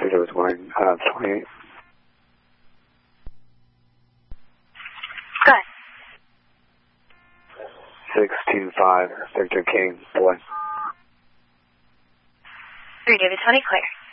Victor was going 28. Good. 625, Victor King, boy. 3 David 20, clear.